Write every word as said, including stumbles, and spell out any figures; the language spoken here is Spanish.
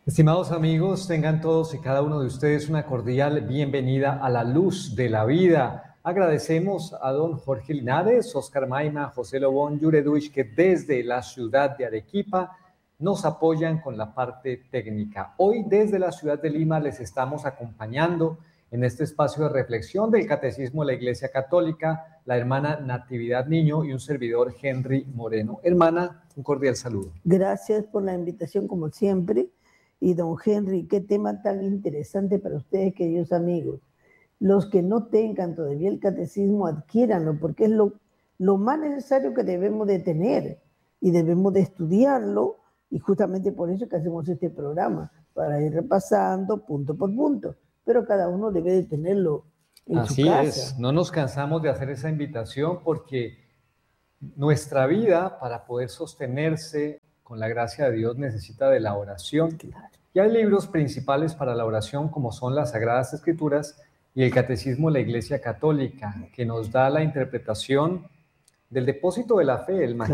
Estimados amigos, tengan todos y cada uno de ustedes una cordial bienvenida a la luz de la vida. Agradecemos a don Jorge Linares, Oscar Maima, José Lobón Yureduich, que desde la ciudad de Arequipa nos apoyan con la parte técnica. Hoy desde la ciudad de Lima les estamos acompañando en este espacio de reflexión del Catecismo de la Iglesia Católica, la hermana Natividad Niño y un servidor Henry Moreno. Hermana, un cordial saludo. Gracias por la invitación como siempre. Y don Henry, qué tema tan interesante para ustedes, queridos amigos. Los que no tengan todavía el catecismo, adquiéranlo, porque es lo, lo más necesario que debemos de tener y debemos de estudiarlo, y justamente por eso que hacemos este programa, para ir repasando punto por punto, pero cada uno debe de tenerlo en Así su casa. es, no nos cansamos de hacer esa invitación porque nuestra vida, para poder sostenerse con la gracia de Dios, necesita de la oración. Claro. Y hay libros principales para la oración, como son las Sagradas Escrituras y el Catecismo de la Iglesia Católica, que nos da la interpretación del depósito de la fe, el